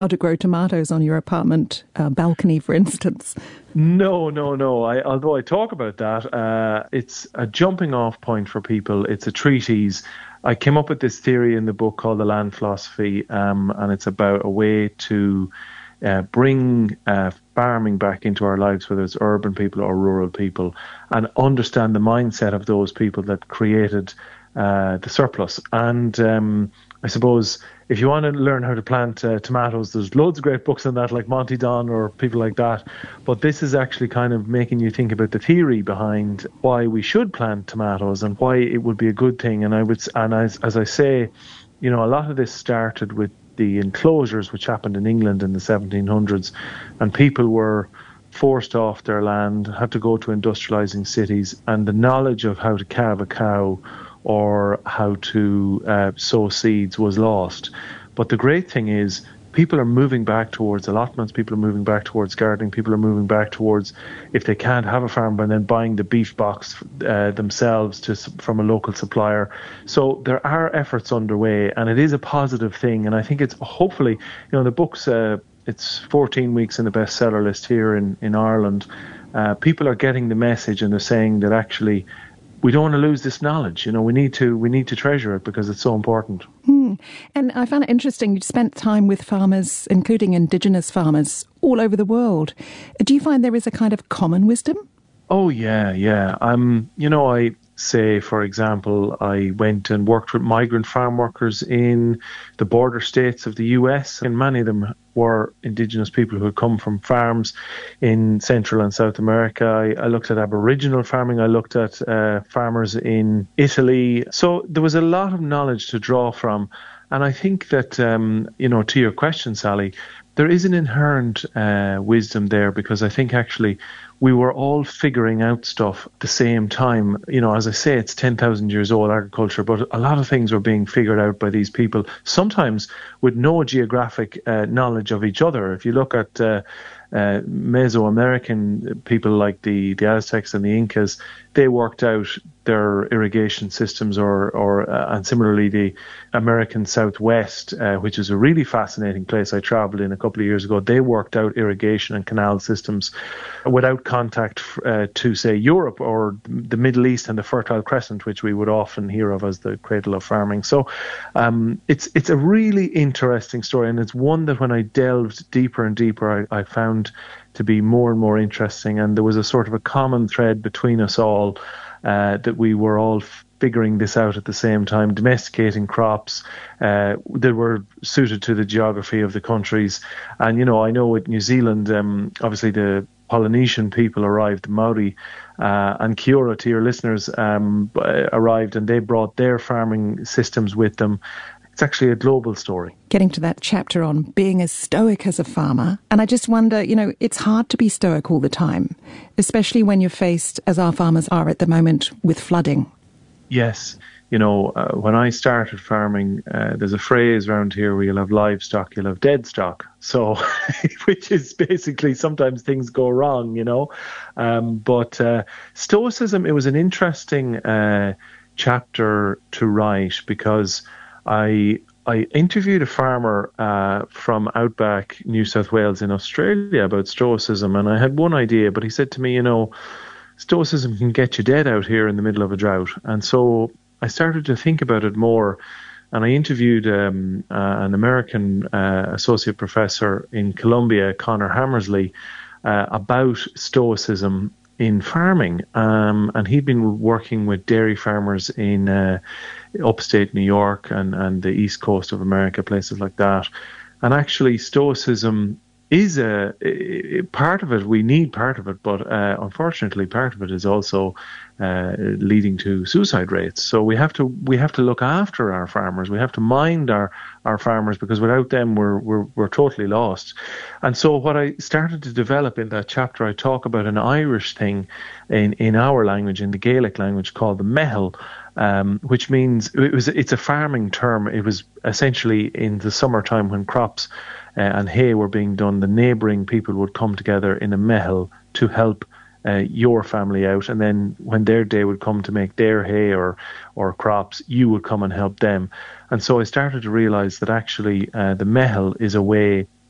how to grow tomatoes on your apartment balcony, for instance. No. Although I talk about that, it's a jumping off point for people. It's a treatise. I came up with this theory in the book called The Land Philosophy, and it's about a way to bring farming back into our lives, whether it's urban people or rural people, and understand the mindset of those people that created the surplus. And I suppose if you want to learn how to plant tomatoes, there's loads of great books on that, like Monty Don or people like that. But this is actually kind of making you think about the theory behind why we should plant tomatoes and why it would be a good thing. And as I say, a lot of this started with the enclosures, which happened in England in the 1700s, and people were forced off their land, had to go to industrializing cities, and the knowledge of how to calve a cow or how to sow seeds was lost. But the great thing is people are moving back towards allotments, people are moving back towards gardening, people are moving back towards, if they can't have a farm, and then buying the beef box themselves from a local supplier. So there are efforts underway, and it is a positive thing. And I think it's hopefully, the book's, it's 14 weeks in the bestseller list here in Ireland. People are getting the message, and they're saying that actually we don't want to lose this knowledge. We need to treasure it because it's so important. And I found it interesting. You spent time with farmers, including indigenous farmers, all over the world. Do you find there is a kind of common wisdom? Oh, yeah. I say, for example, I went and worked with migrant farm workers in the border states of the US, and many of them were indigenous people who had come from farms in Central and South America. I looked at Aboriginal farming. I looked at farmers in Italy. So there was a lot of knowledge to draw from. And I think that, to your question, Sally, there is an inherent wisdom there, because I think actually we were all figuring out stuff at the same time. As I say, it's 10,000 years old, agriculture, but a lot of things were being figured out by these people, sometimes with no geographic knowledge of each other. If you look at Mesoamerican people like the Aztecs and the Incas, they worked out their irrigation systems, and similarly the American Southwest, which is a really fascinating place I travelled in a couple of years ago. They worked out irrigation and canal systems without contact to, say, Europe or the Middle East and the Fertile Crescent, which we would often hear of as the cradle of farming. So it's a really interesting story, and it's one that when I delved deeper and deeper, I found to be more and more interesting. And there was a sort of a common thread between us all, that we were all figuring this out at the same time, domesticating crops that were suited to the geography of the countries. And, I know with New Zealand, obviously the Polynesian people arrived, Maori, and Kia ora to your listeners, arrived, and they brought their farming systems with them. It's actually a global story. Getting to that chapter on being as stoic as a farmer, and I just wonder, it's hard to be stoic all the time, especially when you're faced, as our farmers are at the moment, with flooding. Yes. When I started farming, there's a phrase around here where you'll have livestock, you'll have dead stock. So, which is basically sometimes things go wrong, But Stoicism, it was an interesting chapter to write, because I interviewed a farmer from outback New South Wales in Australia about Stoicism, and I had one idea, but he said to me, Stoicism can get you dead out here in the middle of a drought. And so I started to think about it more, and I interviewed an American associate professor in Columbia, Connor Hammersley, about Stoicism in farming, and he'd been working with dairy farmers in upstate New York and the east coast of America, places like that. And actually, Stoicism is a part of it. We need part of it, but unfortunately, part of it is also leading to suicide rates. So we have to look after our farmers. We have to mind our farmers, because without them, we're totally lost. And so what I started to develop in that chapter, I talk about an Irish thing in our language, in the Gaelic language, called the mehel, which means it's a farming term. It was essentially in the summertime when crops and hay were being done, the neighbouring people would come together in a mehel to help your family out, and then when their day would come to make their hay or crops, you would come and help them. And so I started to realise that actually the mehel is a way